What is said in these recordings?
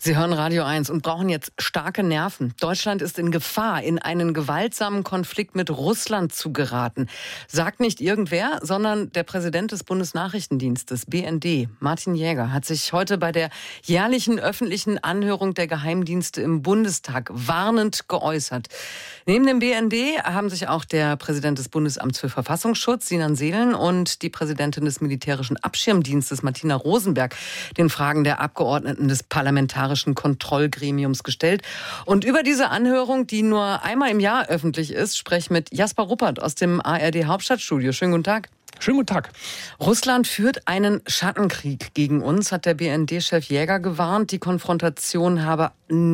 Sie hören Radio 1 und brauchen jetzt starke Nerven. Deutschland ist in Gefahr, in einen gewaltsamen Konflikt mit Russland zu geraten. Sagt nicht irgendwer, sondern der Präsident des Bundesnachrichtendienstes, BND, Martin Jäger, hat sich heute bei der jährlichen öffentlichen Anhörung der Geheimdienste im Bundestag warnend geäußert. Neben dem BND haben sich auch der Präsident des Bundesamts für Verfassungsschutz, Sinan Seelen, und die Präsidentin des Militärischen Abschirmdienstes, Martina Rosenberg, den Fragen der Abgeordneten des Parlamentarischen Kontrollgremiums gestellt. Und über diese Anhörung, die nur einmal im Jahr öffentlich ist, spreche ich mit Jasper Ruppert aus dem ARD Hauptstadtstudio. Schönen guten Tag. Schönen guten Tag. Russland führt einen Schattenkrieg gegen uns, hat der BND-Chef Jäger gewarnt. Die Konfrontation habe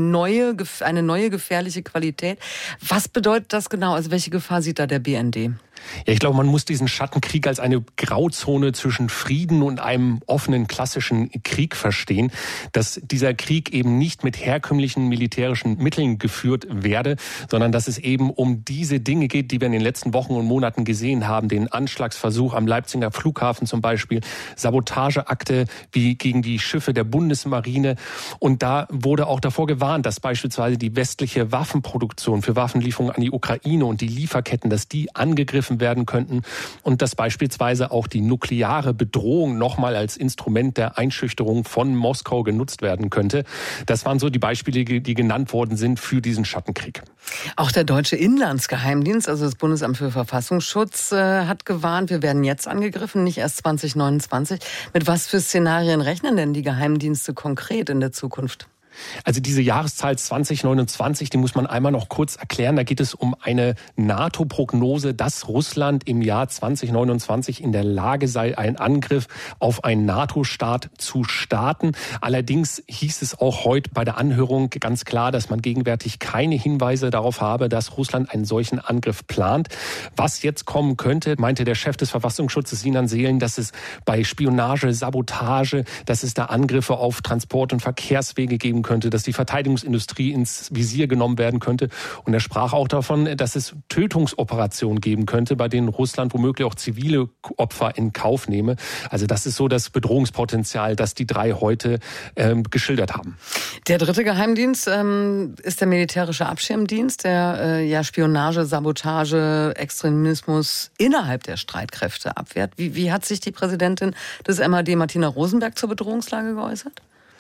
eine neue gefährliche Qualität. Was bedeutet das genau? Also welche Gefahr sieht da der BND? Ja, ich glaube, man muss diesen Schattenkrieg als eine Grauzone zwischen Frieden und einem offenen klassischen Krieg verstehen, dass dieser Krieg eben nicht mit herkömmlichen militärischen Mitteln geführt werde, sondern dass es eben um diese Dinge geht, die wir in den letzten Wochen und Monaten gesehen haben, den Anschlagsversuch am Leipziger Flughafen zum Beispiel, Sabotageakte wie gegen die Schiffe der Bundesmarine. Und da wurde auch davor gewarnt, dass beispielsweise die westliche Waffenproduktion für Waffenlieferungen an die Ukraine und die Lieferketten, dass die angegriffen werden könnten und dass beispielsweise auch die nukleare Bedrohung nochmal als Instrument der Einschüchterung von Moskau genutzt werden könnte. Das waren so die Beispiele, die genannt worden sind für diesen Schattenkrieg. Auch der deutsche Inlandsgeheimdienst, also das Bundesamt für Verfassungsschutz, hat gewarnt, wir werden jetzt angegriffen, nicht erst 2029. Mit was für Szenarien rechnen denn die Geheimdienste konkret in der Zukunft? Also diese Jahreszahl 2029, die muss man einmal noch kurz erklären. Da geht es um eine NATO-Prognose, dass Russland im Jahr 2029 in der Lage sei, einen Angriff auf einen NATO-Staat zu starten. Allerdings hieß es auch heute bei der Anhörung ganz klar, dass man gegenwärtig keine Hinweise darauf habe, dass Russland einen solchen Angriff plant. Was jetzt kommen könnte, meinte der Chef des Verfassungsschutzes Sinan Seelen, dass es bei Spionage, Sabotage, dass es da Angriffe auf Transport- und Verkehrswege geben könnte, dass die Verteidigungsindustrie ins Visier genommen werden könnte. Und er sprach auch davon, dass es Tötungsoperationen geben könnte, bei denen Russland womöglich auch zivile Opfer in Kauf nehme. Also das ist so das Bedrohungspotenzial, das die drei heute geschildert haben. Der dritte Geheimdienst ist der Militärische Abschirmdienst, der Spionage, Sabotage, Extremismus innerhalb der Streitkräfte abwehrt. Wie hat sich die Präsidentin des MAD, Martina Rosenberg, zur Bedrohungslage geäußert?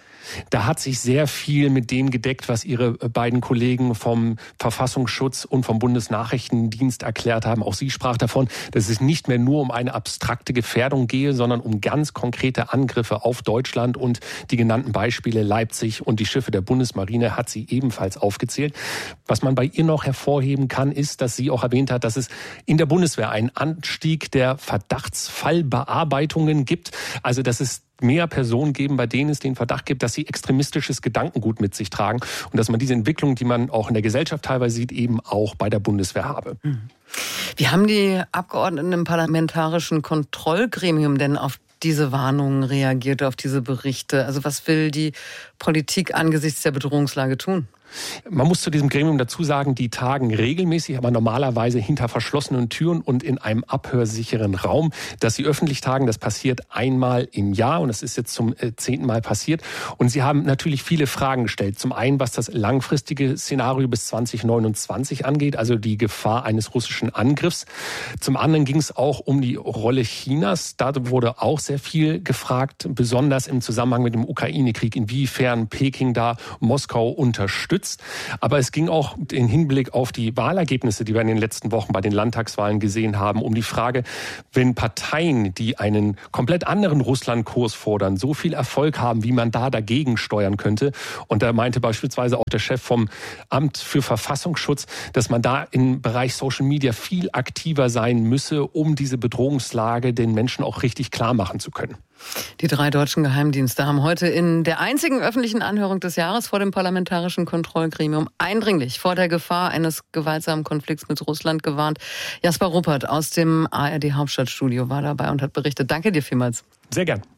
Da hat sich sehr viel mit dem gedeckt, was ihre beiden Kollegen vom Verfassungsschutz und vom Bundesnachrichtendienst erklärt haben. Auch sie sprach davon, dass es nicht mehr nur um eine abstrakte Gefährdung gehe, sondern um ganz konkrete Angriffe auf Deutschland. Und die genannten Beispiele Leipzig und die Schiffe der Bundesmarine hat sie ebenfalls aufgezählt. Was man bei ihr noch hervorheben kann, ist, dass sie auch erwähnt hat, dass es in der Bundeswehr einen Anstieg der Verdachtsfallbearbeitungen gibt. Also dass es mehr Personen geben, bei denen es den Verdacht gibt, dass sie extremistisches Gedankengut mit sich tragen und dass man diese Entwicklung, die man auch in der Gesellschaft teilweise sieht, eben auch bei der Bundeswehr habe. Wie haben die Abgeordneten im Parlamentarischen Kontrollgremium denn auf diese Warnungen reagiert, auf diese Berichte? Also was will die Politik angesichts der Bedrohungslage tun? Man muss zu diesem Gremium dazu sagen, die tagen regelmäßig, aber normalerweise hinter verschlossenen Türen und in einem abhörsicheren Raum. Dass sie öffentlich tagen, das passiert einmal im Jahr und das ist jetzt zum 10. Mal passiert. Und sie haben natürlich viele Fragen gestellt. Zum einen, was das langfristige Szenario bis 2029 angeht, also die Gefahr eines russischen Angriffs. Zum anderen ging es auch um die Rolle Chinas. Da wurde auch sehr viel gefragt, besonders im Zusammenhang mit dem Ukraine-Krieg, inwiefern Peking da Moskau unterstützt. Aber es ging auch im Hinblick auf die Wahlergebnisse, die wir in den letzten Wochen bei den Landtagswahlen gesehen haben, um die Frage, wenn Parteien, die einen komplett anderen Russlandkurs fordern, so viel Erfolg haben, wie man da dagegen steuern könnte. Und da meinte beispielsweise auch der Chef vom Amt für Verfassungsschutz, dass man da im Bereich Social Media viel aktiver sein müsse, um diese Bedrohungslage den Menschen auch richtig klar machen zu können. Die drei deutschen Geheimdienste haben heute in der einzigen öffentlichen Anhörung des Jahres vor dem Parlamentarischen Kontrollgremium eindringlich vor der Gefahr eines gewaltsamen Konflikts mit Russland gewarnt. Jasper Ruppert aus dem ARD Hauptstadtstudio war dabei und hat berichtet. Danke dir vielmals. Sehr gern.